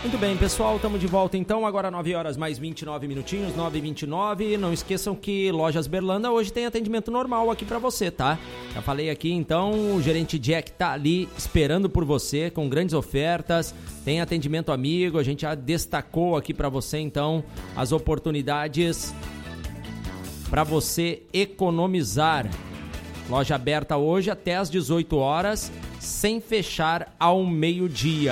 Muito bem, pessoal, estamos de volta então, agora 9 horas mais 29 minutinhos, 9h29. Não esqueçam que Lojas Berlanda hoje tem atendimento normal aqui para você, tá? Já falei aqui, então, o gerente Jack tá ali esperando por você com grandes ofertas, tem atendimento amigo, a gente já destacou aqui para você, então, as oportunidades para você economizar. Loja aberta hoje até às 18 horas, sem fechar ao meio-dia.